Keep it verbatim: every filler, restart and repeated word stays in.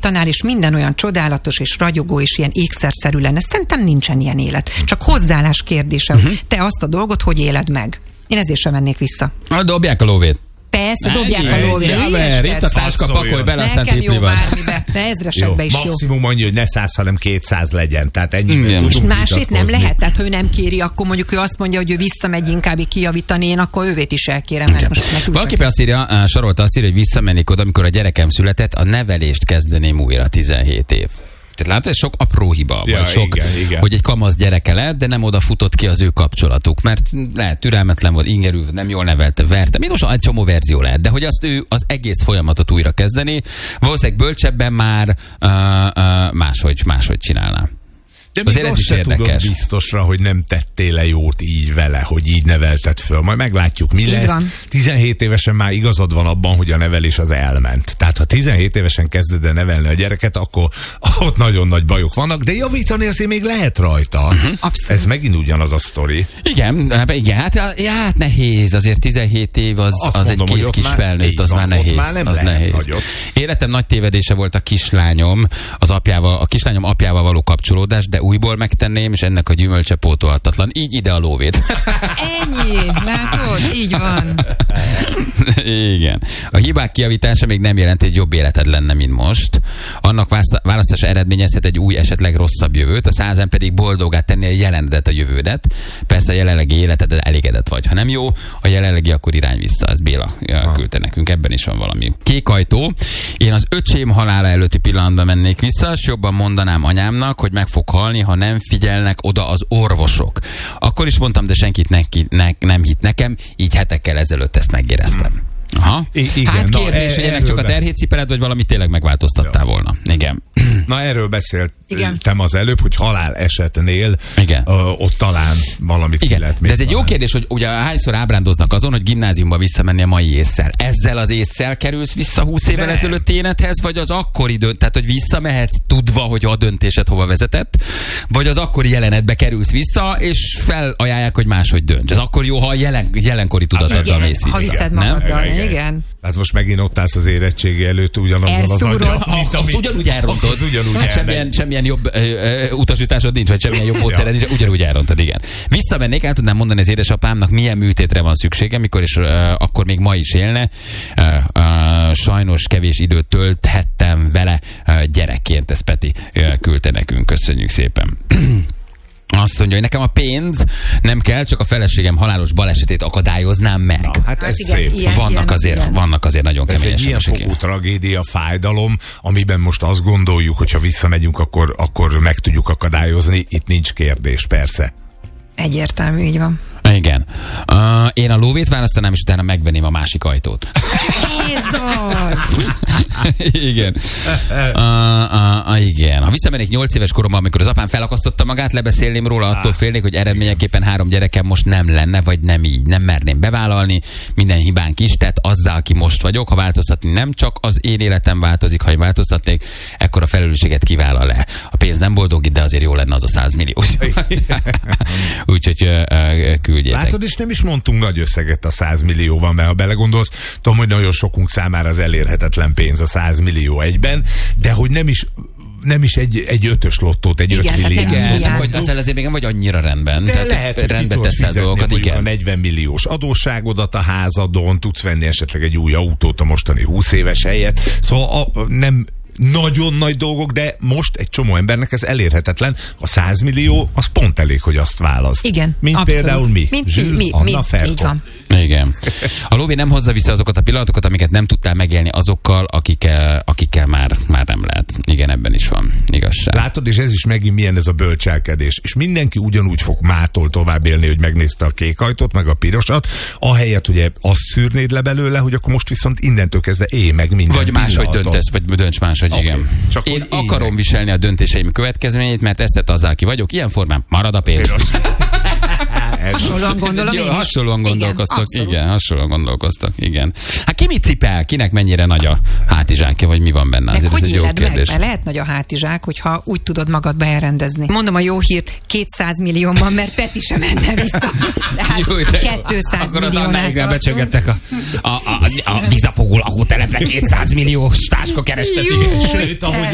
kijavítanál, és minden olyan csodálatos és ragyogó és ilyen ékszerszerű lenne. Szerintem nincsen ilyen élet. Csak hozzáállás kérdése. Uh-huh. Te azt a dolgot hogy éled meg? Én ezért sem mennék vissza. Na, dobják a lóvét. Persze, dobják a lóvét. Ja, mert itt a táska, pakolj bele, aztán tipli van. De ezresekbe is jó. Maximum annyi, hogy ne száz, hanem kétszáz legyen. Tehát ennyi. És másét nem lehet? Tehát, ha ő nem kéri, akkor mondjuk ő azt mondja, hogy ő visszamegy inkább kijavítani, én akkor ővét is elkérem. Mert most valaki azt írja, Sarolta azt írja, hogy visszamennék oda, amikor a gyerekem született, a nevelést kezdeném újra tizenhét év. Tehát látod, ez sok apró hiba, ja, vagy sok, igen, igen. hogy egy kamasz gyereke lett, de nem oda futott ki az ő kapcsolatuk, mert lehet türelmetlen volt, ingerű, nem jól nevelte, verte. Mind most egy csomó verzió lehet, de hogy azt ő az egész folyamatot újra kezdeni, valószínűleg bölcsebben már uh, uh, máshogy, máshogy csinálná. De még azt se tudod biztosra, hogy nem tettél le jót így vele, hogy így nevelted föl. Majd meglátjuk, mi így lesz. Van. tizenhét évesen már igazad van abban, hogy a nevelés az elment. Tehát ha tizenhét évesen kezded el nevelni a gyereket, akkor ott nagyon nagy bajok vannak, de javítani azért még lehet rajta. Uh-huh. Ez megint ugyanaz a sztori. Igen, igen, hát, hát nehéz. Azért tizenhét év az, az mondom, egy kész kis felnőtt, az van, már nehéz. Már nem az nehéz. Nagyot. Életem nagy tévedése volt a kislányom, az apjával, a kislányom apjával való kapcsolódás, de újból megtenném, és ennek a gyümölcse pótolhatatlan. Így ide a lóvét. Ennyi, látod? Így van. Igen. A hibák kijavítása még nem jelenti, hogy jobb életed lenne, mint most. Annak választása eredményezhet egy új, esetleg rosszabb jövőt, a százan pedig boldogá tenni a jelenedet, a jövődet. Persze a jelenlegi életed elégedett vagy. Ha nem jó, a jelenlegi, akkor irány vissza. Ez Béla küldte nekünk. Ebben is van valami. Kék ajtó. Én az öcsém halála előtti pillanatban mennék vissza, és jobban mondanám anyámnak, hogy meg fog halni, ha nem figyelnek oda az orvosok. Akkor is mondtam, de senkit neki, ne, nem hitt nekem, így hetekkel ezelőtt ezt megéreztem. Aha. I- igen, hát kérdés, na, hogy ennek csak a terhét cipeled, vagy valamit tényleg megváltoztattál ja. volna. Igen. Na erről beszéltem az előbb, hogy halál esetnél uh, ott talán valamit igen. ki lehet még. De ez egy jó kérdés, hogy ugye hányszor ábrándoznak azon, hogy gimnáziumba visszamenni a mai ésszel. Ezzel az ésszel kerülsz vissza húsz évvel ezelőtt énedhez, vagy az akkori dönt, tehát hogy visszamehetsz tudva, hogy a döntésed hova vezetett, vagy az akkori jelenetbe kerülsz vissza, és felajánlják, hogy máshogy dönts. Ez akkor jó, ha a jelen, jelenkori tudatoddal mész vissza. Ha hiszed magaddal, igen. igen. Hát most megint ott állsz az érettségi előtt ugyanazzal az aggyal. Azt ugyanúgy elrontod. Hát semmilyen, semmilyen jobb ö, ö, utasításod nincs, vagy semmilyen jobb módszered nincs, ugyanúgy elrontad, igen. Visszamennék, el tudnám mondani az édesapámnak, milyen műtétre van szüksége, mikor is ö, akkor még ma is élne. Ö, ö, sajnos kevés időt tölthettem vele ö, gyerekként, ezt Peti ö, küldte nekünk. Köszönjük szépen. Azt mondja, hogy nekem a pénz nem kell, csak a feleségem halálos balesetét akadályoznám meg. Na, hát ez hát szép. Ilyen, vannak, ilyen, azért, ilyen. vannak azért nagyon kemény esetek. Ez egy ilyen fogú ilyen. Tragédia, fájdalom, amiben most azt gondoljuk, hogy ha visszamegyünk, akkor, akkor meg tudjuk akadályozni. Itt nincs kérdés, persze. Egyértelmű, így van. Igen. Uh, én a lóvét választanám, és utána megvenném a másik ajtót. Ez az! Igen. Uh, uh, uh, igen. Ha visszamennék nyolc éves koromban, amikor az apám felakasztotta magát, lebeszélném róla, attól félnék, hogy eredményeképpen három gyerekem most nem lenne, vagy nem így. Nem merném bevállalni, minden hibánk is, tehát azzal, aki most vagyok, ha változtatni nem csak az én életem változik, ha én változtatnék, ekkor a felelősséget kivállal le. A pénz nem boldogít, de azért jó lenne az a száz millió. Úgyhogy uh, uh, küldjétek. Látod, és nem is mondtunk nagy összeget a száz millióval, mert ha belegondolsz, tudom, hogy nagyon sokunk számára az elérhetetlen pénz a száz millió egyben, de hogy nem is nem is egy, egy ötös lottót, egy igen, öt milliárd. Igen, vagy aztán azért még nem vagy annyira rendben. De tehát lehet, hogy rendbe tudsz teszel dolgokat, igen. A negyven milliós adósságodat a házadon, tudsz venni esetleg egy új autót a mostani húsz éves helyett. Szóval a, nem nagyon nagy dolgok, de most egy csomó embernek ez elérhetetlen. A száz millió, az pont elég, hogy azt választ. Igen, mint abszolút. Például mi. Mint Zsül, mi, Anna, mi, Ferko. így van. Igen. A lóvé nem hozza vissza azokat a pillanatokat, amiket nem tudtál megélni azokkal, akikkel, akikkel már, már nem lehet. Igen, ebben is van igazság. Látod, és ez is megint milyen ez a bölcselkedés. És mindenki ugyanúgy fog mától tovább élni, hogy megnézte a kék ajtót, meg a pirosat, ahelyett ugye azt szűrnéd le belőle, hogy akkor most viszont innentől kezdve élj meg minden vagy máshogy döntesz, vagy dönts máshogy, okay. Igen. Csak én akarom meg. viselni a döntéseim következményét, mert ezt tett azzal, ki vagyok. Ilyen formán marad a pénz. Hasonlóan gondolom jó, én is. Hasonlóan gondolkoztok, igen, igen, hasonlóan gondolkoztok, igen. Hát ki mit cipel? Kinek mennyire nagy a hátizsákja, vagy mi van benne? Meg azért hogy ez egy jó kérdés. Meg? Lehet nagy a hátizsák, hogyha úgy tudod magadba elrendezni. Mondom a jó hírt, kétszáz millióban, mert Peti sem menne vissza. Tehát kétszáz milliónál tartunk. Becsögettek a, a, a, a, a vízafogó lakótelepre kétszáz milliós táska kerestetik. Sőt, ahogy